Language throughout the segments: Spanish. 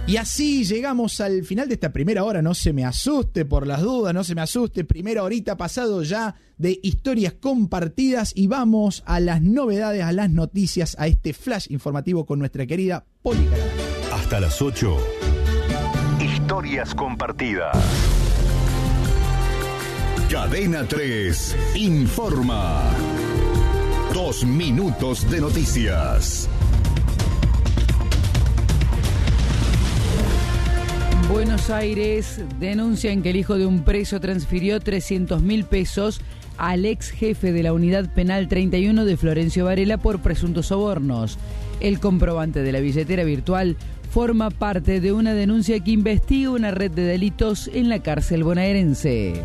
Y así llegamos al final de esta primera hora. No se me asuste por las dudas, no se me asuste. Primera horita pasado ya de historias compartidas y vamos a las novedades, a las noticias, a este flash informativo con nuestra querida Poli Caravana. Hasta las 8. Historias compartidas. Cadena 3 informa. 2 minutos de noticias. Buenos Aires denuncian que el hijo de un preso transfirió 300.000 pesos al ex jefe de la Unidad Penal 31 de Florencio Varela por presuntos sobornos. El comprobante de la billetera virtual forma parte de una denuncia que investiga una red de delitos en la cárcel bonaerense.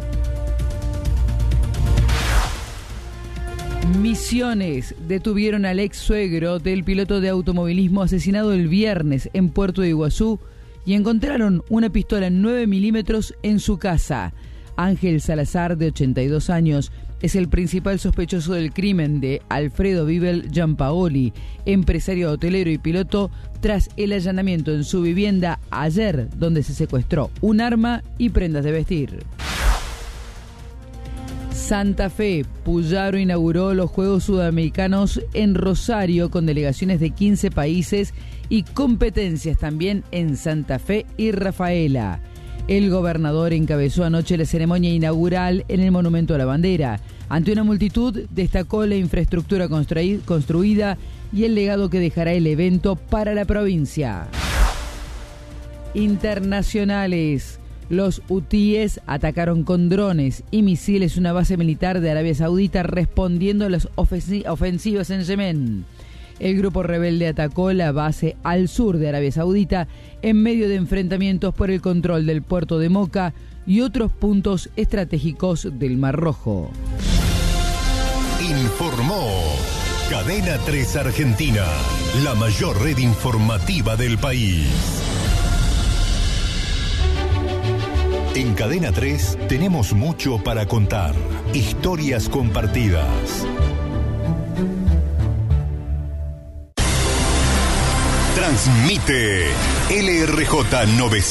Misiones detuvieron al ex suegro del piloto de automovilismo asesinado el viernes en Puerto de Iguazú y encontraron una pistola 9 milímetros en su casa. Ángel Salazar, de 82 años, es el principal sospechoso del crimen de Alfredo Bibel Giampaoli, empresario hotelero y piloto, tras el allanamiento en su vivienda ayer, donde se secuestró un arma y prendas de vestir. Santa Fe, Puyaro inauguró los Juegos Sudamericanos en Rosario con delegaciones de 15 países y competencias también en Santa Fe y Rafaela. El gobernador encabezó anoche la ceremonia inaugural en el Monumento a la Bandera. Ante una multitud destacó la infraestructura construida y el legado que dejará el evento para la provincia. Internacionales. Los hutíes atacaron con drones y misiles una base militar de Arabia Saudita respondiendo a las ofensivas en Yemen. El grupo rebelde atacó la base al sur de Arabia Saudita en medio de enfrentamientos por el control del puerto de Moca y otros puntos estratégicos del Mar Rojo. Informó Cadena 3 Argentina, la mayor red informativa del país. En Cadena 3 tenemos mucho para contar. Historias compartidas. Transmite LRJ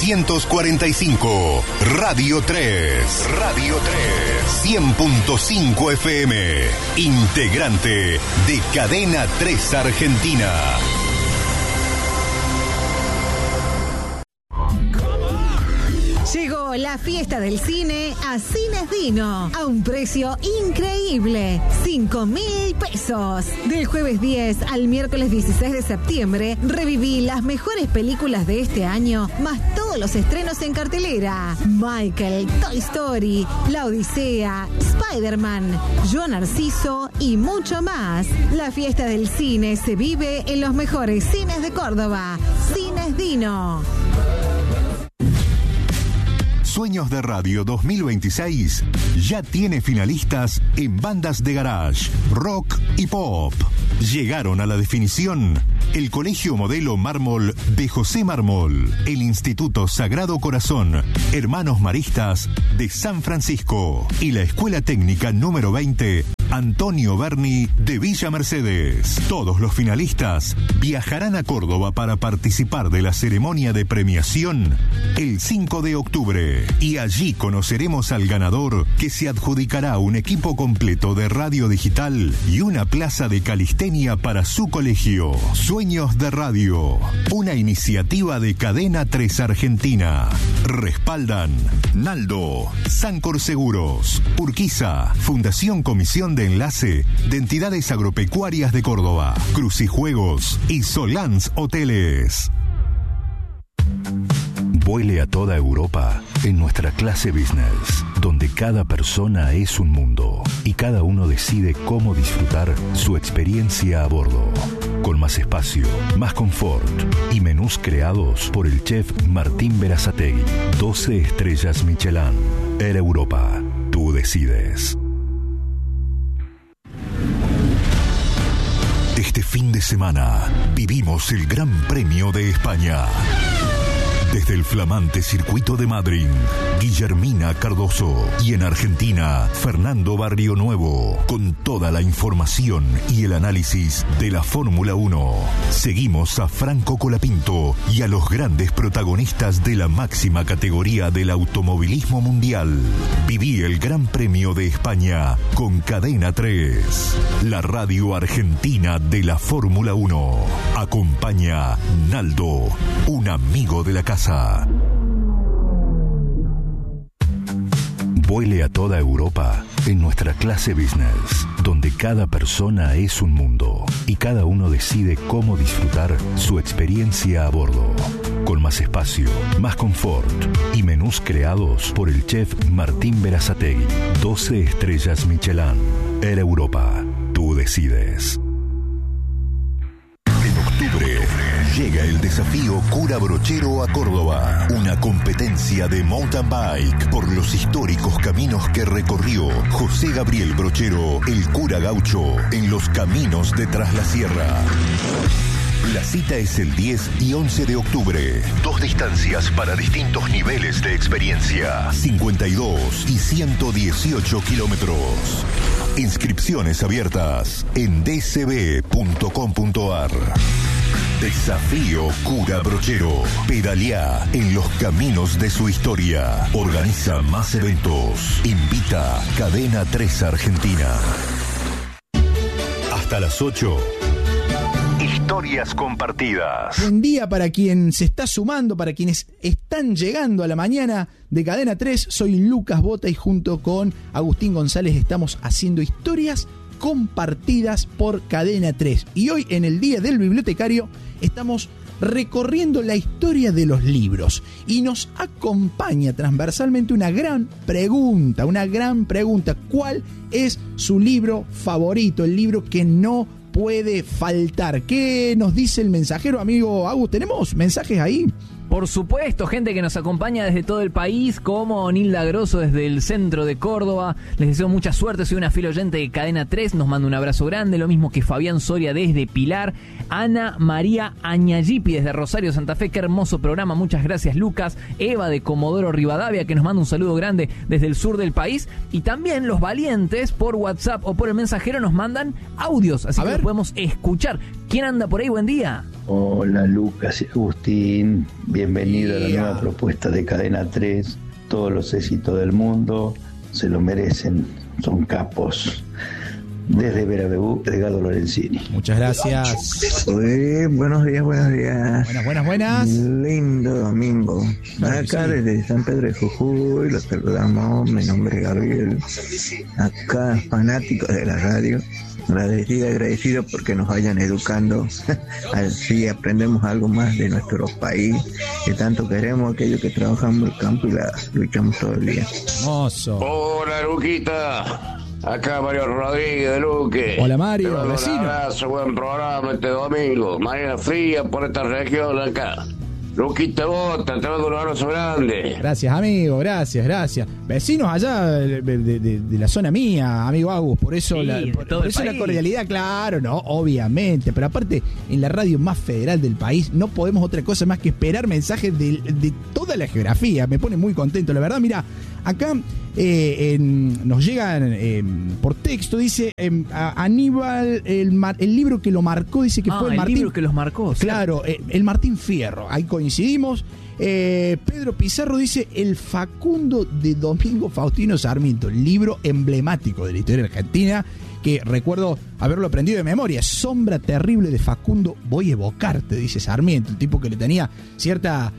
945, Radio 3. Radio 3. 100.5 FM. Integrante de Cadena 3 Argentina. Llegó la fiesta del cine a Cines Dino a un precio increíble, 5.000 pesos. Del jueves 10 al miércoles 16 de septiembre, reviví las mejores películas de este año, más todos los estrenos en cartelera. Michael, Toy Story, La Odisea, Spider-Man, Yo Narciso y mucho más. La fiesta del cine se vive en los mejores cines de Córdoba. Cines Dino. Sueños de Radio 2026 ya tiene finalistas en bandas de garage, rock y pop. Llegaron a la definición el Colegio Modelo Mármol de José Mármol, el Instituto Sagrado Corazón, Hermanos Maristas de San Francisco y la Escuela Técnica número 20, Antonio Berni de Villa Mercedes. Todos los finalistas viajarán a Córdoba para participar de la ceremonia de premiación el 5 de octubre. Y allí conoceremos al ganador, que se adjudicará un equipo completo de radio digital y una plaza de calistenia para su colegio. Sueños de Radio, una iniciativa de Cadena 3 Argentina. Respaldan Naldo, Sancor Seguros, Urquiza, Fundación Comisión de Enlace de Entidades Agropecuarias de Córdoba, Crucijuegos y Solans Hoteles. Vuele a toda Europa en nuestra clase business, donde cada persona es un mundo y cada uno decide cómo disfrutar su experiencia a bordo. Con más espacio, más confort y menús creados por el chef Martín Berazategui. 12 estrellas Michelin. Air Europa. Tú decides. Este fin de semana vivimos el Gran Premio de España. Desde el flamante circuito de Madrid, Guillermina Cardoso. Y en Argentina, Fernando Barrio Nuevo. Con toda la información y el análisis de la Fórmula 1. Seguimos a Franco Colapinto y a los grandes protagonistas de la máxima categoría del automovilismo mundial. Viví el Gran Premio de España con Cadena 3. La radio argentina de la Fórmula 1. Acompaña Naldo, un amigo de la casa. Vuele a toda Europa en nuestra clase business, donde cada persona es un mundo y cada uno decide cómo disfrutar su experiencia a bordo. Con más espacio, más confort y menús creados por el chef Martín Berazategui. 12 estrellas Michelin. Air Europa. Tú decides. En octubre llega el desafío Cura Brochero a Córdoba, una competencia de mountain bike por los históricos caminos que recorrió José Gabriel Brochero, el cura gaucho, en los caminos de Tras la Sierra. La cita es el 10 y 11 de octubre. 2 distancias para distintos niveles de experiencia. 52 y 118 kilómetros. Inscripciones abiertas en dcb.com.ar. Desafío Cura Brochero. Pedaleá en los caminos de su historia. Organiza más eventos. Invita Cadena 3 Argentina. Hasta las 8. Historias compartidas. Buen día para quien se está sumando, para quienes están llegando a la mañana de Cadena 3. Soy Lucas Bota y junto con Agustín González estamos haciendo historias compartidas por Cadena 3. Y hoy, en el Día del Bibliotecario, estamos recorriendo la historia de los libros. Y nos acompaña transversalmente una gran pregunta. ¿Cuál es su libro favorito? El libro que no puede faltar. ¿Qué nos dice el mensajero, amigo Agus? ¿Tenemos mensajes ahí? Por supuesto, gente que nos acompaña desde todo el país, como Nilda Grosso desde el centro de Córdoba. Les deseo mucha suerte, soy una fiel oyente de Cadena 3, nos manda un abrazo grande. Lo mismo que Fabián Soria desde Pilar. Ana María Añayipi desde Rosario, Santa Fe, qué hermoso programa, muchas gracias Lucas. Eva de Comodoro Rivadavia, que nos manda un saludo grande desde el sur del país. Y también los valientes por WhatsApp o por el mensajero nos mandan audios, así que los podemos escuchar. ¿Quién anda por ahí? Buen día. Hola Lucas y Agustín, bienvenido a la nueva propuesta de Cadena 3. Todos los éxitos del mundo se lo merecen, son capos. Desde Verabebú, Edgardo Lorenzini. Muchas gracias. Buenos días. Buenas. Lindo domingo. Acá desde San Pedro de Jujuy, los saludamos. Mi nombre es Gabriel. Acá, fanáticos de la radio. Agradecido porque nos vayan educando, así aprendemos algo más de nuestro país, que tanto queremos, aquellos que trabajamos el campo y la luchamos todo el día. Hermoso. Hola Luquita, acá Mario Rodríguez de Luque. Hola Mario, vecino. Un abrazo, buen programa este domingo, mañana fría por esta región acá. Luquita Bota, te mando un abrazo grande. Gracias, amigo, gracias. Vecinos allá de la zona mía, amigo Agus, por eso, sí, por eso la cordialidad, claro, no, obviamente. Pero aparte, en la radio más federal del país, no podemos otra cosa más que esperar mensajes de toda la geografía. Me pone muy contento, la verdad. Mira, acá nos llegan por texto, dice Aníbal, el libro que lo marcó, dice que fue el Martín. El libro que los marcó. Claro, el Martín Fierro, ahí coincidimos. Pedro Pizarro dice el Facundo de Domingo Faustino Sarmiento, libro emblemático de la historia argentina, que recuerdo haberlo aprendido de memoria. Sombra terrible de Facundo, voy a evocarte, dice Sarmiento, el tipo que le tenía ciertos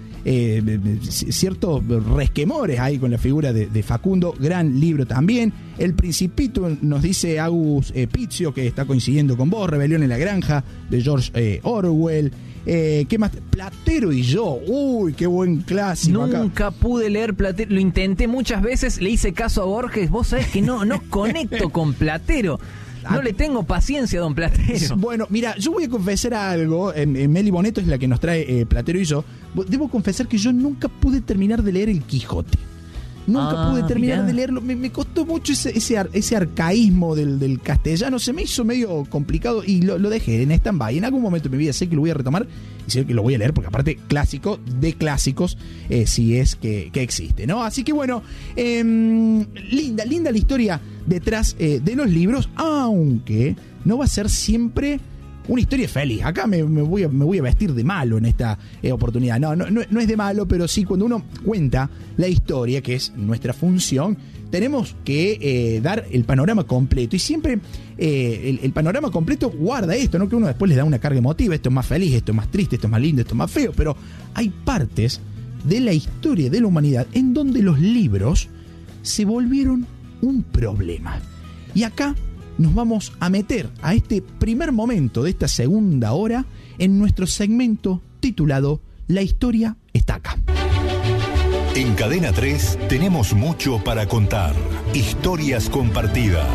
resquemores ahí con la figura de Facundo. Gran libro también. El Principito, nos dice Agus Pizio, que está coincidiendo con vos. Rebelión en la Granja, de George Orwell. ¿Qué más? Platero y yo. Uy, qué buen clásico. Nunca pude leer Platero. Lo intenté muchas veces, le hice caso a Borges. Vos sabés que no conecto con Platero. No le tengo paciencia a don Platero. Bueno, mira, yo voy a confesar algo. Meli Boneto es la que nos trae Platero y yo. Debo confesar que yo nunca pude terminar de leer El Quijote. Nunca pude terminar de leerlo. Me costó mucho ese arcaísmo del castellano. Se me hizo medio complicado y lo dejé en stand-by. En algún momento de mi vida sé que lo voy a retomar y sé que lo voy a leer porque aparte clásico de clásicos, si es que existe, ¿no? Así que bueno, linda la historia detrás de los libros, aunque no va a ser siempre una historia feliz. Acá me voy a vestir de malo en esta oportunidad. No es de malo, pero sí cuando uno cuenta la historia, que es nuestra función, tenemos que dar el panorama completo. Y siempre el panorama completo guarda esto, ¿no? Que uno después le da una carga emotiva. Esto es más feliz, esto es más triste, esto es más lindo, esto es más feo. Pero hay partes de la historia de la humanidad en donde los libros se volvieron un problema. Y acá nos vamos a meter a este primer momento de esta segunda hora en nuestro segmento titulado La historia está acá. En Cadena 3 tenemos mucho para contar. Historias compartidas.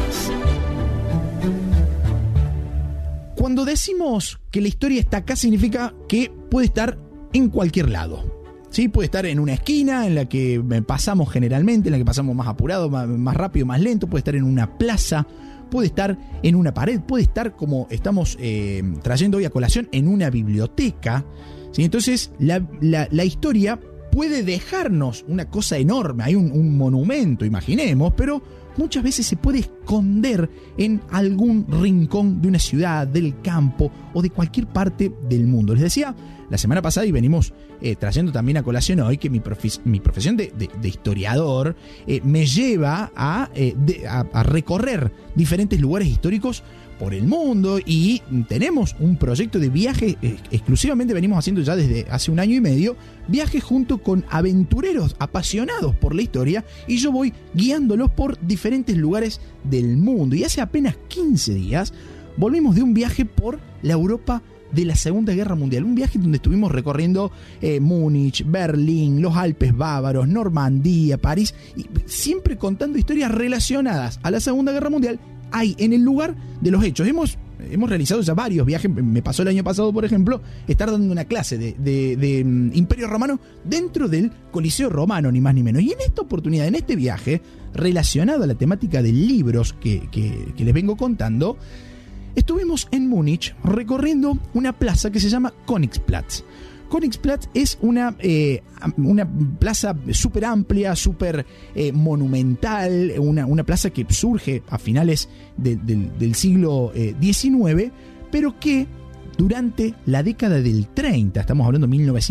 Cuando decimos que la historia está acá, significa que puede estar en cualquier lado. ¿Sí? Puede estar en una esquina en la que pasamos generalmente, en la que pasamos más apurado, más rápido, más lento. Puede estar en una plaza. Puede estar en una pared, puede estar, como estamos trayendo hoy a colación, en una biblioteca, ¿sí? Entonces la historia puede dejarnos una cosa enorme, hay un monumento, imaginemos, pero muchas veces se puede esconder en algún rincón de una ciudad, del campo o de cualquier parte del mundo. Les decía la semana pasada, y venimos trayendo también a colación hoy, que mi profesión de historiador me lleva a recorrer diferentes lugares históricos por el mundo, y tenemos un proyecto de viaje exclusivamente, venimos haciendo ya desde hace 1 año y medio, viajes junto con aventureros apasionados por la historia, y yo voy guiándolos por diferentes lugares del mundo. Y hace apenas 15 días volvimos de un viaje por la Europa de la Segunda Guerra Mundial, un viaje donde estuvimos recorriendo Múnich, Berlín, los Alpes bávaros, Normandía, París, y siempre contando historias relacionadas a la Segunda Guerra Mundial ahí en el lugar de los hechos. Hemos realizado ya varios viajes. Me pasó el año pasado, por ejemplo, estar dando una clase de Imperio Romano dentro del Coliseo Romano, ni más ni menos. Y en esta oportunidad, en este viaje relacionado a la temática de libros que les vengo contando, estuvimos en Múnich recorriendo una plaza que se llama Königsplatz. Königsplatz es una plaza súper amplia, súper monumental, una plaza que surge a finales del siglo XIX, pero que durante la década del 30, estamos hablando de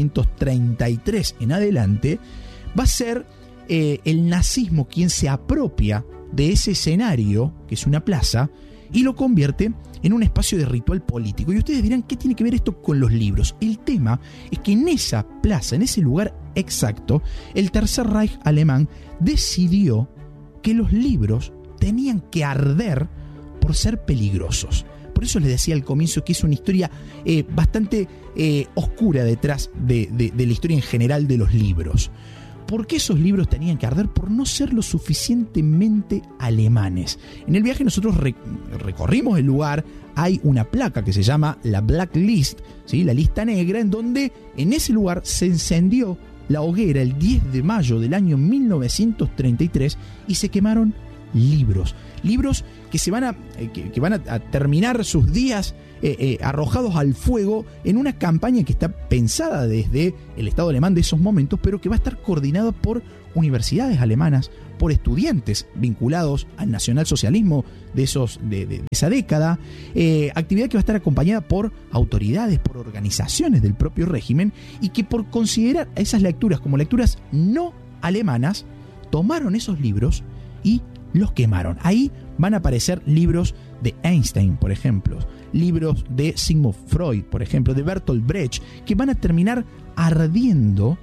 1933 en adelante, va a ser el nazismo quien se apropia de ese escenario, que es una plaza, y lo convierte en un espacio de ritual político. Y ustedes dirán, ¿qué tiene que ver esto con los libros? El tema es que en esa plaza, en ese lugar exacto, el Tercer Reich alemán decidió que los libros tenían que arder por ser peligrosos. Por eso les decía al comienzo que es una historia bastante oscura detrás de la historia en general de los libros. ¿Por qué esos libros tenían que arder? Por no ser lo suficientemente alemanes. En el viaje nosotros recorrimos el lugar. Hay una placa que se llama la Black List, ¿sí? La lista negra, en donde en ese lugar se encendió la hoguera el 10 de mayo del año 1933 y se quemaron libros que van a terminar sus días arrojados al fuego en una campaña que está pensada desde el Estado alemán de esos momentos, pero que va a estar coordinada por universidades alemanas, por estudiantes vinculados al nacionalsocialismo de esa década, actividad que va a estar acompañada por autoridades, por organizaciones del propio régimen, y que por considerar esas lecturas como lecturas no alemanas, tomaron esos libros y los quemaron. Ahí van a aparecer libros de Einstein, por ejemplo, libros de Sigmund Freud, por ejemplo, de Bertolt Brecht, que van a terminar ardiendo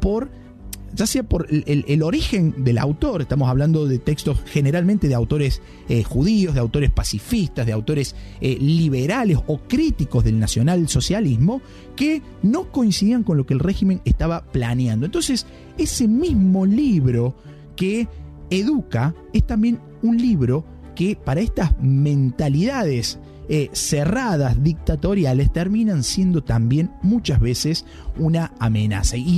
ya sea por el origen del autor. Estamos hablando de textos generalmente de autores judíos, de autores pacifistas, de autores liberales o críticos del nacionalsocialismo, que no coincidían con lo que el régimen estaba planeando. Entonces, ese mismo libro que educa es también un libro que para estas mentalidades cerradas, dictatoriales, terminan siendo también muchas veces una amenaza. Y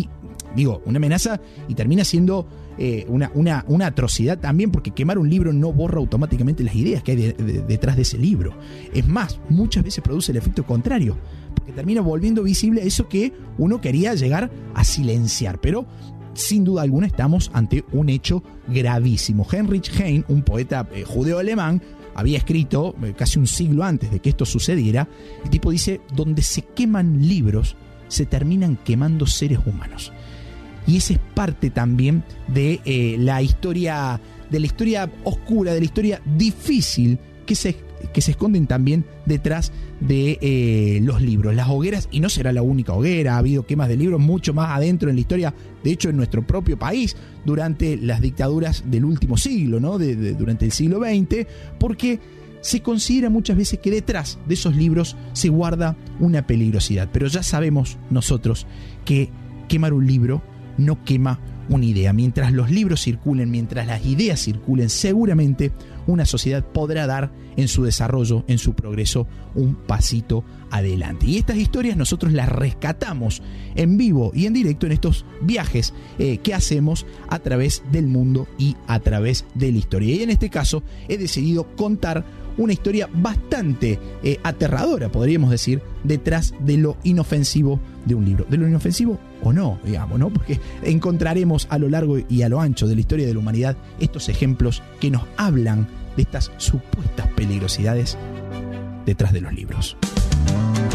una amenaza y termina siendo una atrocidad también, porque quemar un libro no borra automáticamente las ideas que hay detrás de ese libro. Es más, muchas veces produce el efecto contrario, porque termina volviendo visible eso que uno quería llegar a silenciar. Pero sin duda alguna estamos ante un hecho gravísimo. Heinrich Heine, un poeta judeo-alemán, había escrito casi un siglo antes de que esto sucediera. El tipo dice: donde se queman libros, se terminan quemando seres humanos. Y esa es parte también de la historia oscura, de la historia difícil que se esconden también detrás de los libros. Las hogueras, y no será la única hoguera, ha habido quemas de libros mucho más adentro en la historia, de hecho en nuestro propio país, durante las dictaduras del último siglo, ¿no? Durante el siglo XX, porque se considera muchas veces que detrás de esos libros se guarda una peligrosidad. Pero ya sabemos nosotros que quemar un libro no quema una idea. Mientras los libros circulen, mientras las ideas circulen, seguramente una sociedad podrá dar en su desarrollo, en su progreso, un pasito adelante. Y estas historias nosotros las rescatamos en vivo y en directo en estos viajes que hacemos a través del mundo y a través de la historia. Y en este caso he decidido contar una historia bastante aterradora, podríamos decir, detrás de lo inofensivo de un libro. De lo inofensivo o no, digamos, ¿no? Porque encontraremos a lo largo y a lo ancho de la historia de la humanidad estos ejemplos que nos hablan de estas supuestas peligrosidades detrás de los libros.